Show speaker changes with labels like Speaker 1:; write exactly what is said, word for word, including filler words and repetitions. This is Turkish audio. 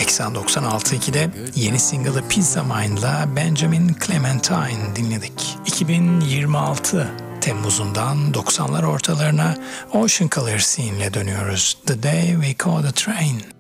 Speaker 1: Eksen doksan altı ikide yeni single'ı Pizza Mind'la Benjamin Clementine dinledik. iki bin yirmi altı Temmuz'undan doksanlar ortalarına Ocean Color Scene'le dönüyoruz. The Day We Caught a Train.